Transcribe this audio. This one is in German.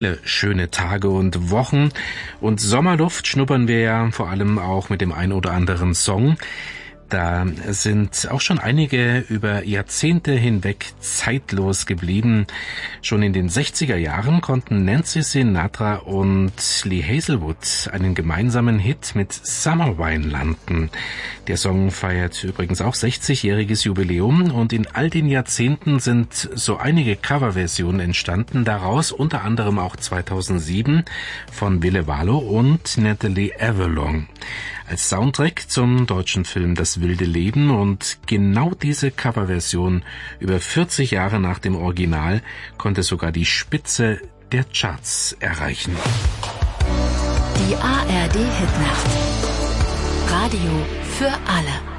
Schöne Tage und Wochen und Sommerluft schnuppern wir ja vor allem auch mit dem ein oder anderen Song. Da sind auch schon einige über Jahrzehnte hinweg zeitlos geblieben. Schon in den 60er Jahren konnten Nancy Sinatra und Lee Hazelwood einen gemeinsamen Hit mit Summer Wine landen. Der Song feiert übrigens auch 60-jähriges Jubiläum und in all den Jahrzehnten sind so einige Coverversionen entstanden, daraus unter anderem auch 2007 von Ville Valo und Natalie Avalon. Als Soundtrack zum deutschen Film Das wilde Leben, und genau diese Coverversion über 40 Jahre nach dem Original konnte sogar die Spitze der Charts erreichen. Die ARD Hitnacht. Radio für alle.